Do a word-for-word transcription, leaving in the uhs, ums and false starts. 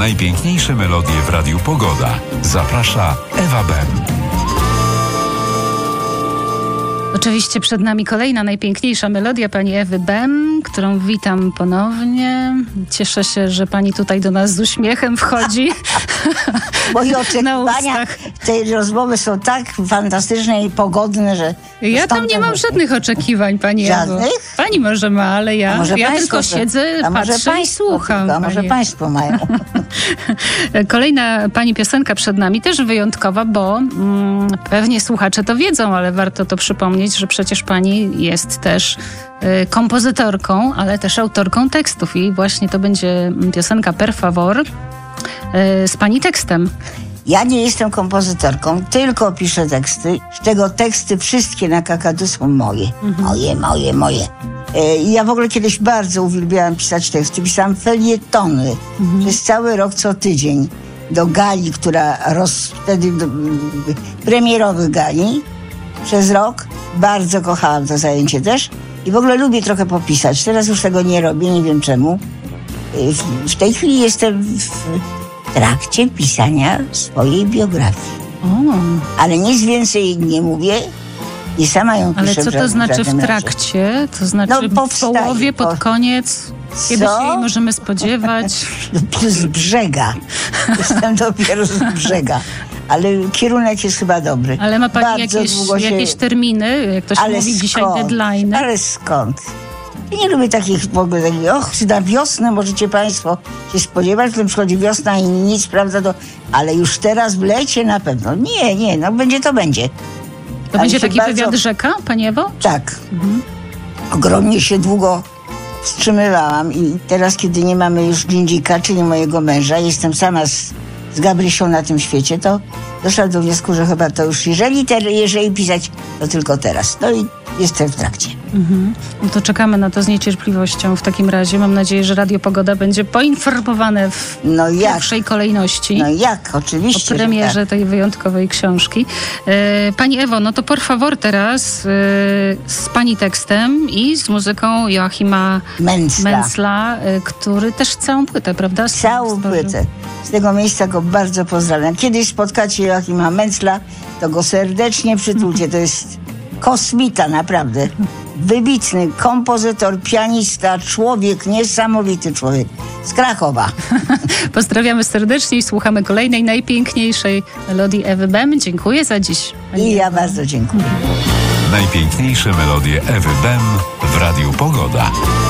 Najpiękniejsze melodie w Radiu Pogoda. Zaprasza Ewa Bem. Oczywiście przed nami kolejna najpiękniejsza melodia pani Ewy Bem, którą witam ponownie. Cieszę się, że pani tutaj do nas z uśmiechem wchodzi. Moje oczekiwania tej rozmowy są tak fantastyczne i pogodne, że... Ja tam nie mam żadnych oczekiwań, pani Ewo. Żadnych? Pani może ma, ale ja, ja tylko siedzę, a może patrzę i słucham. A może państwo mają. Kolejna pani piosenka przed nami, też wyjątkowa, bo mm, pewnie słuchacze to wiedzą, ale warto to przypomnieć, że przecież pani jest też y, kompozytorką, ale też autorką tekstów i właśnie to będzie piosenka Per Favor y, z pani tekstem. Ja nie jestem kompozytorką, tylko piszę teksty. Z tego teksty wszystkie na kakadu są moje. Mhm. Moje, moje, moje. E, ja w ogóle kiedyś bardzo uwielbiałam pisać teksty. Pisałam felietony mhm. przez cały rok, co tydzień. Do gali, która roz... wtedy do, premierowych gali przez rok. Bardzo kochałam to zajęcie też. I w ogóle lubię trochę popisać. Teraz już tego nie robię, nie wiem czemu. W, w tej chwili jestem w trakcie pisania swojej biografii. O. Ale nic więcej nie mówię. I sama ją piszę. Ale co to znaczy w trakcie? To znaczy no, powstaje, w połowie, pod po... koniec? Kiedy co? się jej możemy spodziewać? Z brzega. Jestem dopiero z brzega. Ale kierunek jest chyba dobry. Ale ma pani jakieś, się... jakieś terminy? Jak to się ale mówi skąd? Dzisiaj deadline. Ale skąd? Ja nie lubię takich w ogóle takich, och, na wiosnę możecie państwo się spodziewać, że przychodzi wiosna i nic, prawda, to, ale już teraz w lecie na pewno. Nie, nie, no będzie to będzie. To ale będzie taki bardzo... wywiad rzeka, pani Ewo? Tak. Mhm. Ogromnie się długo wstrzymywałam i teraz, kiedy nie mamy już Dżindzika, czyli mojego męża, jestem sama z, z Gabrysią na tym świecie, to doszłam do wniosku, że chyba to już, jeżeli, te, jeżeli pisać, to tylko teraz. No i jestem w trakcie. Mhm. No to czekamy na to z niecierpliwością w takim razie. Mam nadzieję, że Radio Pogoda będzie poinformowane w no jak? pierwszej kolejności. No jak, oczywiście. O premierze tak. tej wyjątkowej książki. E, pani Ewo, no to por favor teraz e, z pani tekstem i z muzyką Joachima Mentzla, Mentzla e, który też całą płytę, prawda? Całą płytę. Z tego miejsca go bardzo pozdrawiam. Kiedyś spotkacie Joachima Mentzla, to go serdecznie przytulcie. To jest kosmita, naprawdę. Wybitny kompozytor, pianista, człowiek, niesamowity człowiek. Z Krakowa. Pozdrawiamy serdecznie i słuchamy kolejnej, najpiękniejszej melodii Ewy Bem. Dziękuję za dziś. I ja bardzo dziękuję. Najpiękniejsze melodie Ewy Bem w Radiu Pogoda.